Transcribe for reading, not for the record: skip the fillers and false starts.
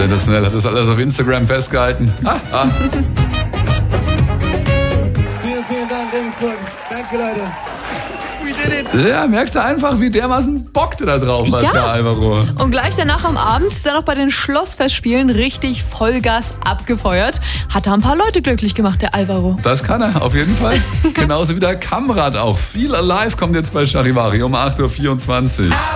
Sensationell, hat das alles auf Instagram festgehalten. Vielen Dank, Regensburg. Danke, Leute. We did it. Ja, merkst du einfach, wie dermaßen Bock der da drauf hat, Ja. der Alvaro. Und gleich danach am Abend, dann noch bei den Schlossfestspielen, richtig Vollgas abgefeuert. Hat da ein paar Leute glücklich gemacht, der Alvaro. Das kann er, auf jeden Fall. Genauso wie der Kamrat auch. Feel Alive kommt jetzt bei Charivari um 8.24 Uhr.